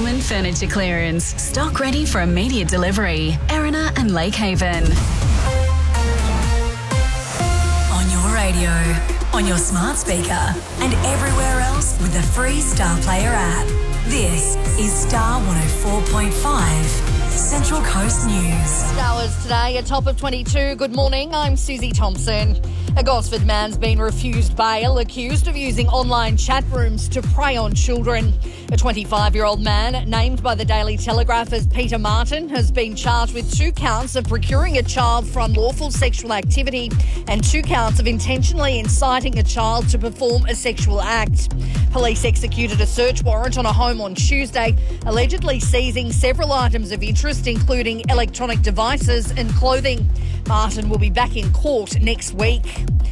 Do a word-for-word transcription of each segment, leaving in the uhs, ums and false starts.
Home and Furniture Clearance. Stock ready for immediate delivery. Erina and Lake Haven. On your radio, on your smart speaker, and everywhere else with the free Star Player app. This is Star one oh four point five, Central Coast News. Showers today, a top of twenty-two. Good morning, I'm Susie Thompson. A Gosford man's been refused bail, accused of using online chat rooms to prey on children. A twenty-five-year-old man, named by the Daily Telegraph as Peter Martin, has been charged with two counts of procuring a child for unlawful sexual activity and two counts of intentionally inciting a child to perform a sexual act. Police executed a search warrant on a home on Tuesday, allegedly seizing several items of interest, including electronic devices and clothing. Martin will be back in court next week.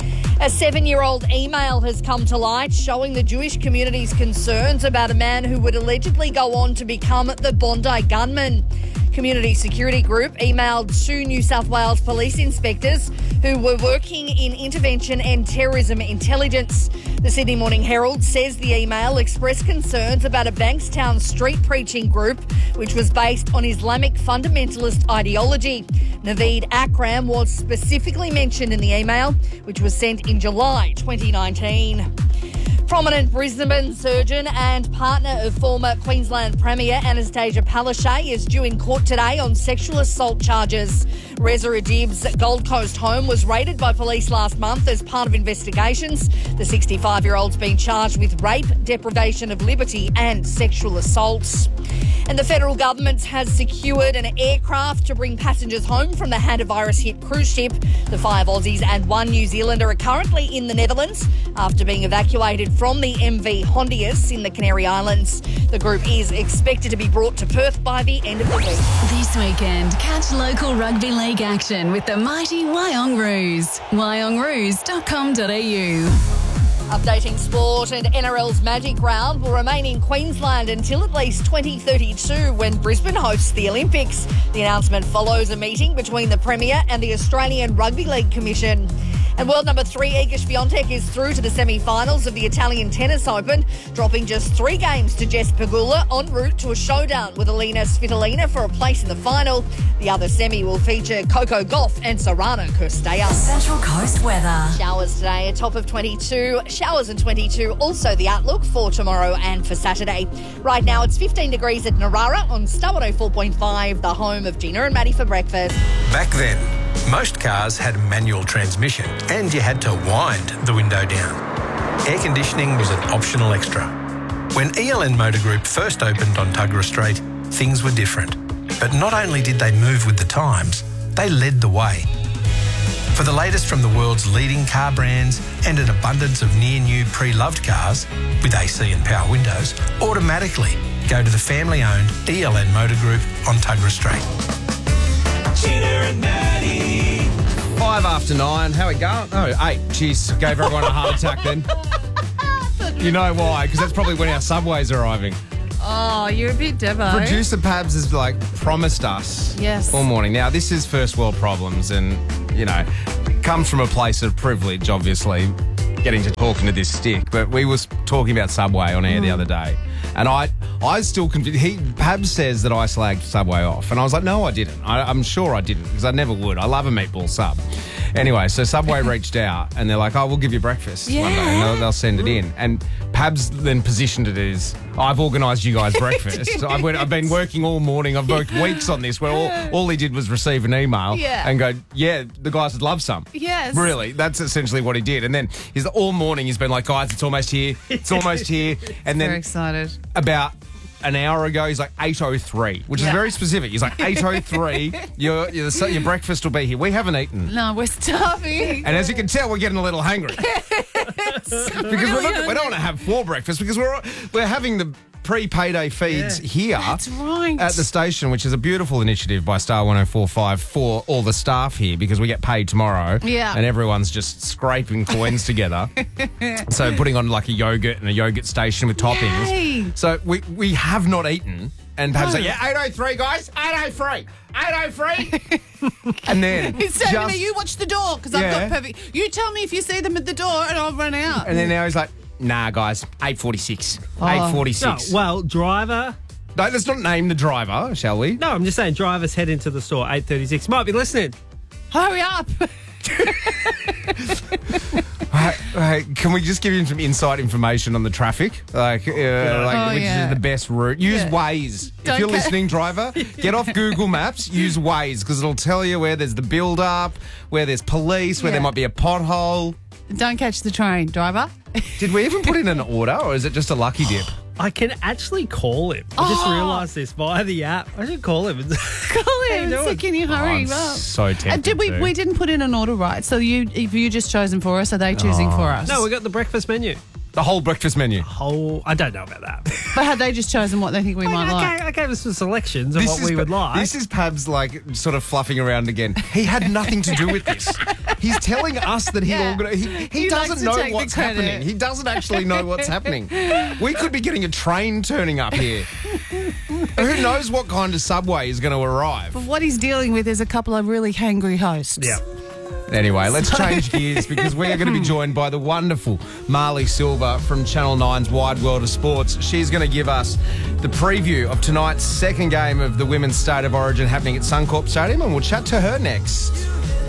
A seven-year-old email has come to light showing the Jewish community's concerns about a man who would allegedly go on to become the Bondi gunman. Community Security Group emailed two New South Wales police inspectors who were working in intervention and terrorism intelligence. The Sydney Morning Herald says the email expressed concerns about a Bankstown street preaching group which was based on Islamic fundamentalist ideology. Naveed Akram was specifically mentioned in the email, which was sent in July twenty nineteen. Prominent Brisbane surgeon and partner of former Queensland Premier Anastasia Palaszczuk is due in court today on sexual assault charges. Reza Adib's Gold Coast home was raided by police last month as part of investigations. The sixty-five-year-old's been charged with rape, deprivation of liberty and sexual assaults. And the federal government has secured an aircraft to bring passengers home from the hantavirus-hit cruise ship. The five Aussies and one New Zealander are currently in the Netherlands after being evacuated from the M V Hondius in the Canary Islands. The group is expected to be brought to Perth by the end of the week. This weekend, catch local rugby league action with the mighty Wyong Roos. wyong roos dot com dot a u. Updating sport, and N R L's Magic Round will remain in Queensland until at least twenty thirty-two when Brisbane hosts the Olympics. The announcement follows a meeting between the Premier and the Australian Rugby League Commission. And world number three Iga Swiatek is through to the semi-finals of the Italian Tennis Open, dropping just three games to Jess Pegula en route to a showdown with Alina Svitolina for a place in the final. The other semi will feature Coco Gauff and Sorana Cîrstea. Central Coast weather. Showers today, a top of twenty-two. Showers in twenty-two. Also the outlook for tomorrow and for Saturday. Right now it's fifteen degrees at Narara on Star one oh four point five, the home of Gina and Maddie for breakfast. Back then, most cars had manual transmission and you had to wind the window down. Air conditioning was an optional extra. When E L N Motor Group first opened on Tuggerah Street, things were different. But not only did they move with the times, they led the way. For the latest from the world's leading car brands and an abundance of near-new pre-loved cars with A C and power windows, automatically go to the family-owned E L N Motor Group on Tuggerah Street. Gina and Maddie. Five after nine. How we going? Oh, eight. Jeez, gave everyone a heart attack then. You know why? Because that's probably when our Subway's arriving. Oh, you're a bit Devo. Producer Pabs has like promised us Yes. all morning. Now, this is first world problems and, you know, it comes from a place of privilege, obviously, getting to talking to this stick. But we was talking about Subway on air mm. the other day. And I I was still convinced. He, Pabs says that I slagged Subway off. And I was like, no, I didn't. I, I'm sure I didn't because I never would. I love a meatball sub. Anyway, so Subway reached out and they're like, oh, we'll give you breakfast yeah. one day. And they'll, they'll send it in. And Pabs then positioned it as, I've organised you guys breakfast. I've, went, I've been working all morning. I've worked weeks on this where all, all he did was receive an email yeah. and go, yeah, the guys would love some. Yes. Really, that's essentially what he did. And then he's all morning he's been like, guys, it's almost here. It's almost here. And then Very excited. About an hour ago, he's like eight oh three, which yeah. is very specific. He's like eight oh three, your, your, your breakfast will be here. We haven't eaten. No, we're starving. And as you can tell, we're getting a little hungry. Yes, because really we're not, we don't want to have four breakfasts because we're we're having the pre-payday feeds yeah. here That's right. at the station, which is a beautiful initiative by Star one oh four point five for all the staff here because we get paid tomorrow yeah. and everyone's just scraping coins together. So putting on like a yogurt and a yogurt station with toppings. Yay. So we, we have not eaten and perhaps No. like, yeah, eight oh three, guys, eight oh three. eight oh three. And then He's saying to just- me, you watch the door because Yeah. I've got perfect. You tell me if you see them at the door and I'll run out. And then now he's like, nah, guys, eight forty-six. Oh. eight forty-six. No, well, driver, No, let's not name the driver, shall we? No, I'm just saying drivers head into the store, eight thirty-six. Might be listening. Hurry up. Right, right, can we just give him some inside information on the traffic? Like, uh, like Oh, which yeah. is the best route? Use Yeah. Waze. If Don't you're ca- listening, driver, get off Google Maps, use Waze, because it'll tell you where there's the build-up, where there's police, where Yeah. there might be a pothole. Don't catch the train, driver. Did we even put in an order, or is it just a lucky dip? I can actually call him. I just Oh. realised this via the app. I should call him. Call How you him. doing? So can you hurry I'm up? so tempted Uh, did we? to. We didn't put in an order, right? So you, if you just chosen for us, are they choosing for us? No, we got the breakfast menu. The whole breakfast menu. Oh, I don't know about that. But had they just chosen what they think we I, might I, like? gave, I gave us some selections of what we would like. This is Pabs like sort of fluffing around again. He had nothing to do with this. He's telling us that he Yeah. organized. He, he He likes doesn't to know take the what's credit. happening. He doesn't actually know what's happening. We could be getting a train turning up here. Who knows what kind of subway is going to arrive? But what he's dealing with is a couple of really hangry hosts. yeah. Anyway, let's change gears because we are going to be joined by the wonderful Marley Silver from Channel nine's Wide World of Sports. She's going to give us the preview of tonight's second game of the Women's State of Origin happening at Suncorp Stadium, and we'll chat to her next.